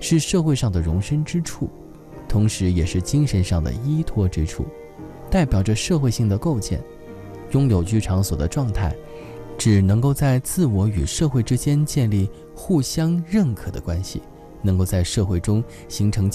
是社会上的容身之处，同时也是精神上的依托之处，代表着社会性的构建。拥有居场所的状态，只能够在自我与社会之间建立互相认可的关系，能够在社会中形成